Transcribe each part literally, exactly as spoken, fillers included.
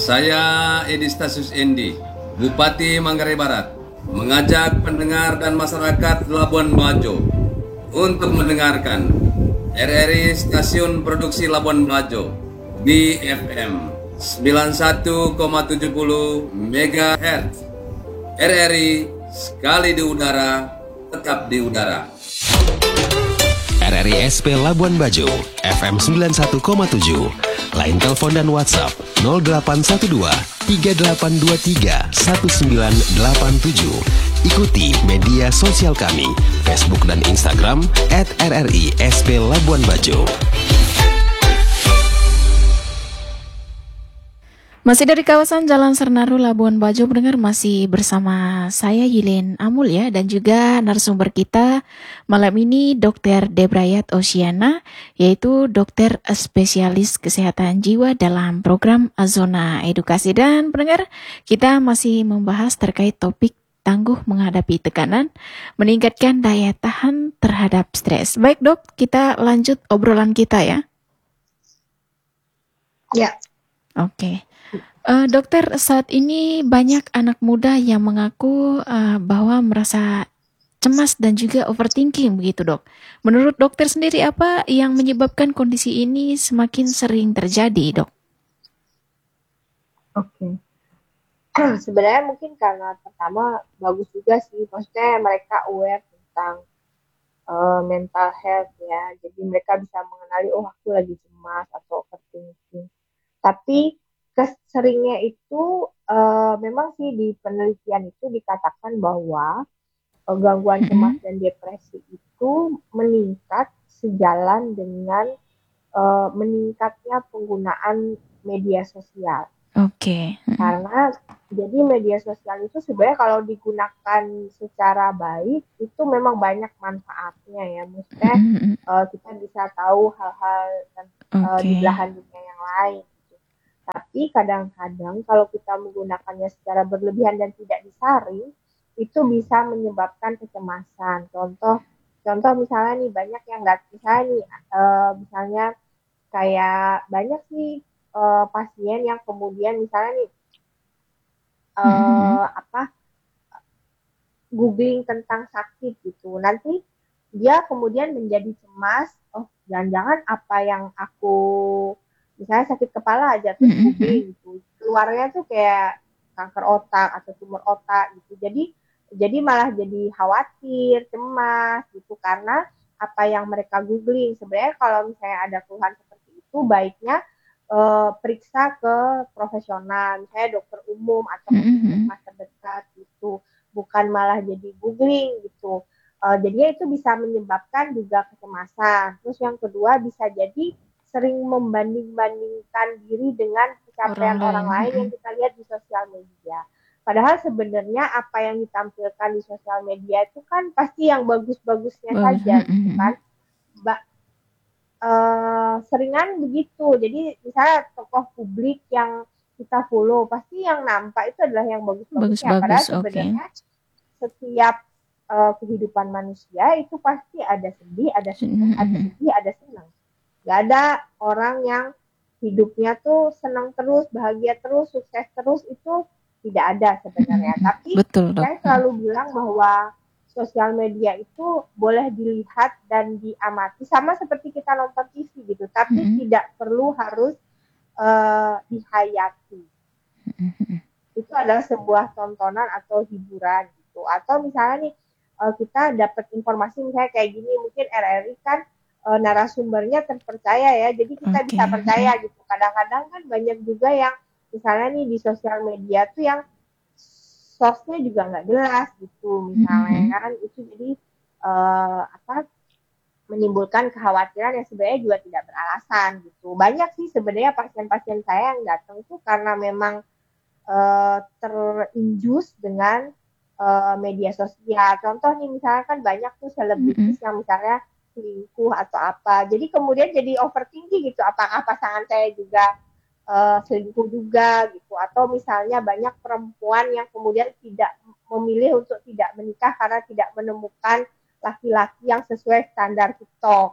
Saya Edi Stasius Endi, Bupati Manggarai Barat, mengajak pendengar dan masyarakat Labuan Bajo untuk mendengarkan R R I Stasiun Produksi Labuan Bajo B F M sembilan puluh satu koma tujuh nol megahertz. R R I sekali di udara, tetap di udara. R R I S P Labuan Bajo F M sembilan puluh satu koma tujuh. Line telepon dan WhatsApp nol delapan satu dua tiga delapan dua tiga satu sembilan delapan tujuh. Ikuti media sosial kami Facebook dan Instagram at R R I S P Labuan Bajo. Masih dari kawasan Jalan Sernaru Labuan Bajo, pendengar, masih bersama saya Yilin Amul ya, dan juga narasumber kita malam ini Dokter Debrayat Oceana, yaitu dokter spesialis kesehatan jiwa dalam program Zona Edukasi. Dan pendengar, kita masih membahas terkait topik tangguh menghadapi tekanan, meningkatkan daya tahan terhadap stres. Baik dok, kita lanjut obrolan kita ya. Ya. Oke. Okay. Uh, dokter, saat ini banyak anak muda yang mengaku uh, bahwa merasa cemas dan juga overthinking begitu dok. Menurut dokter sendiri, apa yang menyebabkan kondisi ini semakin sering terjadi dok? Oke. Okay. Sebenarnya mungkin karena pertama bagus juga sih, maksudnya mereka aware tentang uh, mental health ya. Jadi mereka bisa mengenali, oh aku lagi cemas atau overthinking. Tapi keseringnya itu uh, memang sih di penelitian itu dikatakan bahwa uh, gangguan cemas dan depresi itu meningkat sejalan dengan uh, meningkatnya penggunaan media sosial. Oke. Okay. Karena jadi media sosial itu sebenarnya kalau digunakan secara baik itu memang banyak manfaatnya ya. Maksudnya uh, kita bisa tahu hal-hal uh, okay. di belahan dunia yang lain. Tapi kadang-kadang kalau kita menggunakannya secara berlebihan dan tidak disaring, itu bisa menyebabkan kecemasan. Contoh, contoh misalnya nih banyak yang nggak misalnya nih, uh, misalnya kayak banyak sih uh, pasien yang kemudian misalnya nih uh, mm-hmm. apa googling tentang sakit gitu, nanti dia kemudian menjadi cemas. Oh, jangan-jangan apa yang aku misalnya sakit kepala aja terus googling gitu, keluarnya tuh kayak kanker otak atau tumor otak gitu. Jadi jadi malah jadi khawatir, cemas gitu karena apa yang mereka googling. Sebenarnya kalau misalnya ada keluhan seperti itu, baiknya eh, periksa ke profesional, misalnya dokter umum atau puskesmas terdekat gitu, bukan malah jadi googling gitu. Eh, jadinya itu bisa menyebabkan juga kecemasan. Terus yang kedua bisa jadi sering membanding-bandingkan diri dengan pencapaian orang, orang lain yang kita lihat di sosial media. Padahal sebenarnya apa yang ditampilkan di sosial media itu kan pasti yang bagus-bagusnya oh, saja, gitu kan. Ba- uh, seringan begitu. Jadi misalnya tokoh publik yang kita follow, pasti yang nampak itu adalah yang bagus-bagusnya. Padahal sebenarnya okay. setiap uh, kehidupan manusia itu pasti ada sedih, ada senang, ada sedih, ada senang. Gak ada orang yang hidupnya tuh senang terus, bahagia terus, sukses terus, itu tidak ada sebenarnya. Tapi betul, saya selalu bilang bahwa sosial media itu boleh dilihat dan diamati, sama seperti kita nonton T V gitu, tapi mm-hmm. tidak perlu harus uh, dihayati. Mm-hmm. Itu adalah sebuah tontonan atau hiburan gitu. Atau misalnya nih uh, kita dapat informasi misalnya kayak gini, mungkin R R I kan Uh, narasumbernya terpercaya ya, jadi kita okay. bisa percaya gitu. Kadang-kadang kan banyak juga yang misalnya nih di sosial media tuh yang source-nya juga nggak jelas gitu, misalnya mm-hmm. kan itu jadi uh, apa menimbulkan kekhawatiran yang sebenarnya juga tidak beralasan gitu. Banyak sih sebenarnya pasien-pasien saya yang datang tuh karena memang uh, terinjus dengan uh, media sosial. Contoh nih misalnya kan banyak tuh selebritis mm-hmm. yang misalnya selingkuh atau apa, jadi kemudian jadi overthinking gitu, apakah pasangan saya juga uh, selingkuh juga gitu, atau misalnya banyak perempuan yang kemudian tidak memilih untuk tidak menikah karena tidak menemukan laki-laki yang sesuai standar TikTok.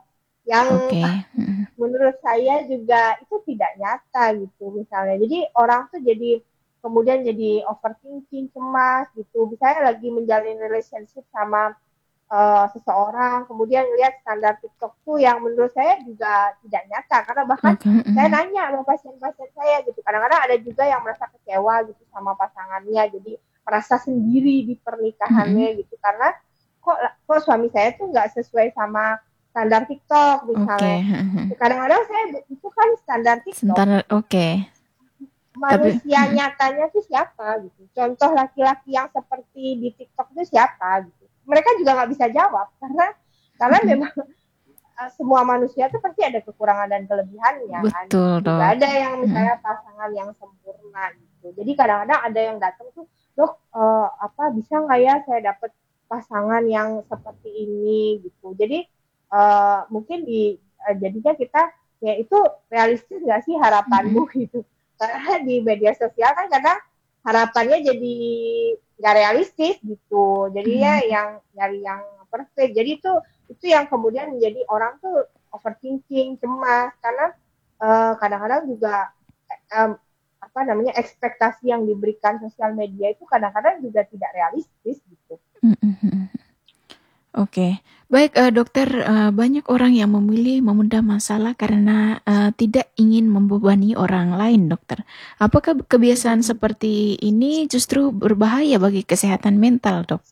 yang Oke. Mm. menurut saya juga itu tidak nyata gitu misalnya. Jadi orang tuh jadi kemudian jadi overthinking, cemas gitu. Misalnya lagi menjalin relationship sama uh, seseorang, kemudian lihat standar TikTok tuh yang menurut saya juga tidak nyata. Karena bahkan Oke. saya Mm. nanya sama pasien-pasien saya gitu. Kadang-kadang ada juga yang merasa kecewa gitu sama pasangannya, jadi merasa sendiri di Mm. pernikahannya gitu. Karena kok kok suami saya tuh nggak sesuai sama standar TikTok Oke. misalnya. Mm. Kadang-kadang saya itu kan standar TikTok. Sebentar, oke. Tapi Manusia mm. nyatanya itu siapa gitu. Contoh laki-laki yang seperti di TikTok itu siapa gitu. Mereka juga nggak bisa jawab karena karena Mm. memang uh, semua manusia itu pasti ada kekurangan dan kelebihannya kan. Betul, Gitu. Gak Dok. ada yang Mm. misalnya pasangan yang sempurna gitu. Jadi kadang-kadang ada yang datang tuh, dok uh, apa bisa nggak ya saya dapat pasangan yang seperti ini gitu. Jadi uh, mungkin di uh, jadinya kita ya itu realistis nggak sih harapanmu Mm. gitu. Karena di media sosial kan kadang harapannya jadi nggak realistis gitu. Jadi ya Mm. yang nyari yang perfect. Jadi itu itu yang kemudian menjadi orang tuh overthinking, cemas karena uh, kadang-kadang juga um, apa namanya ekspektasi yang diberikan sosial media itu kadang-kadang juga tidak realistis gitu. Mm. Mm. Oke, baik eh, dokter, eh, banyak orang yang memilih memendam masalah karena eh, tidak ingin membebani orang lain, dokter. Apakah kebiasaan seperti ini justru berbahaya bagi kesehatan mental, dok?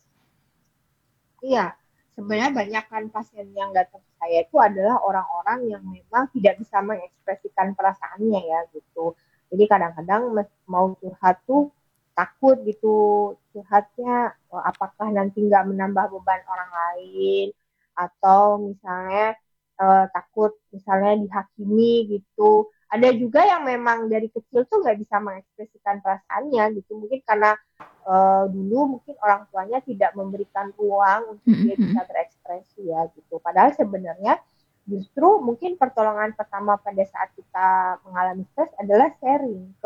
Iya, sebenarnya banyak kan pasien yang datang ke saya itu adalah orang-orang yang memang tidak bisa mengekspresikan perasaannya ya gitu. Jadi kadang-kadang mau curhat tuh takut gitu curhatnya oh, apakah nanti nggak menambah beban orang lain atau misalnya eh, takut misalnya dihakimi gitu. Ada juga yang memang dari kecil tuh nggak bisa mengekspresikan perasaannya gitu. Mungkin karena uh, dulu mungkin orang tuanya tidak memberikan ruang untuk dia bisa berekspresi ya gitu. Padahal sebenarnya justru mungkin pertolongan pertama pada saat kita mengalami stres adalah sharing.